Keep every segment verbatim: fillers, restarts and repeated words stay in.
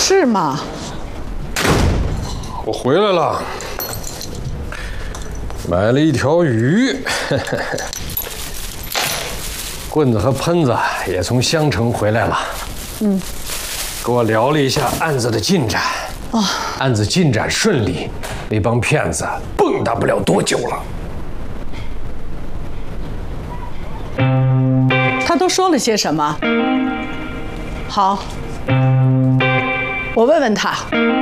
是吗？ 我回来了，买了一条鱼，棍子和喷子也从襄城回来了。嗯，跟我聊了一下案子的进展。哦，案子进展顺利，那帮骗子蹦跶不了多久了。 他都说了些什么？好，我问问他。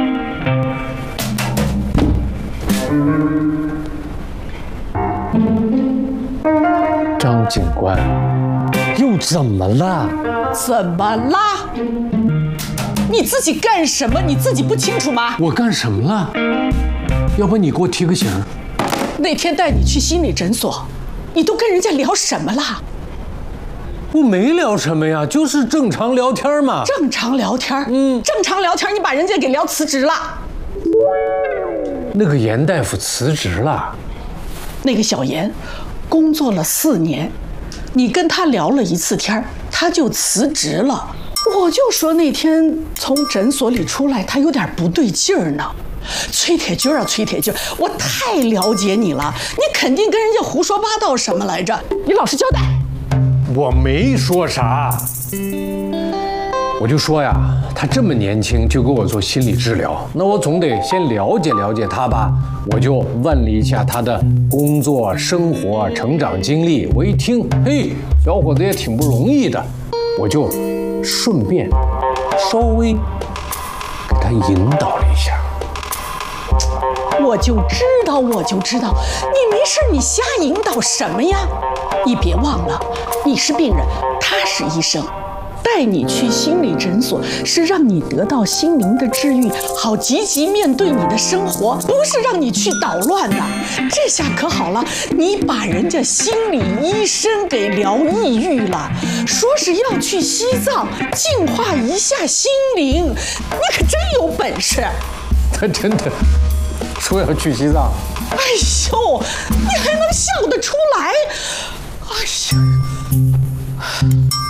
张警官，又怎么了？ 怎么啦？你自己干什么？你自己不清楚吗？ 我干什么了？要不你给我提个醒。 那天带你去心理诊所，你都跟人家聊什么了？ 我没聊什么呀，就是正常聊天嘛。 正常聊天？嗯，正常聊天，你把人家给聊辞职了。 那个严大夫辞职了。 那个小严，工作了四年，你跟他聊了一次天，他就辞职了。我就说那天从诊所里出来，他有点不对劲儿呢。崔铁军啊，崔铁军，我太了解你了，你肯定跟人家胡说八道什么来着？你老实交代。 我没说啥，我就说呀，他这么年轻就给我做心理治疗，那我总得先了解了解他吧。我就问了一下他的工作、生活、成长经历，我一听，嘿，小伙子也挺不容易的，我就顺便稍微给他引导了一下。 我就知道，我就知道，你没事，你瞎引导什么呀？你别忘了，你是病人，他是医生，带你去心理诊所是让你得到心灵的治愈，好积极面对你的生活，不是让你去捣乱的。这下可好了，你把人家心理医生给聊抑郁了，说是要去西藏净化一下心灵，你可真有本事。 他真的说要去西藏？ 哎呦，你还能笑得出来？哎呀，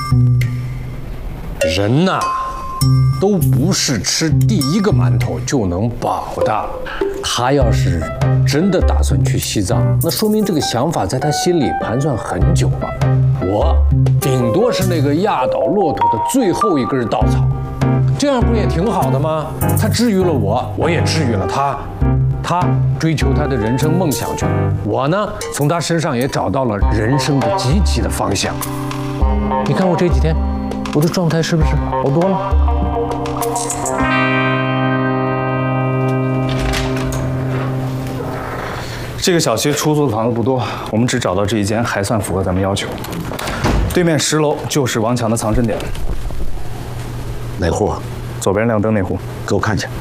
人呐，都不是吃第一个馒头就能饱的。他要是真的打算去西藏，那说明这个想法在他心里盘算很久了。我顶多是那个压倒骆驼的最后一根稻草，这样不也挺好的吗？他治愈了我，我也治愈了他。他追求他的人生梦想去了，我呢，从他身上也找到了人生的积极的方向。你看我这几天，我的状态是不是好多了？ 这个小区出租的房子不多，我们只找到这一间，还算符合咱们要求。对面十楼就是王强的藏身点。 哪户？ 左边亮灯那户， 给我看去。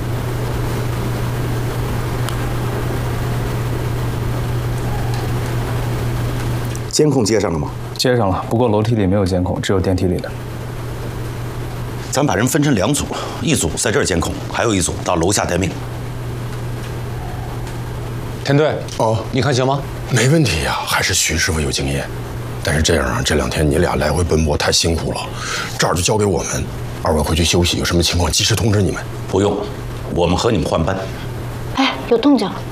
监控接上了吗？ 接上了，不过楼梯里没有监控，只有电梯里的。 咱把人分成两组，一组在这儿监控，还有一组到楼下待命。 田队， 哦， 你看行吗？ 没问题呀，还是徐师傅有经验。但是这样啊，这两天你俩来回奔波太辛苦了，这儿就交给我们，二位回去休息，有什么情况及时通知你们。 不用，我们和你们换班。 哎，有动静了。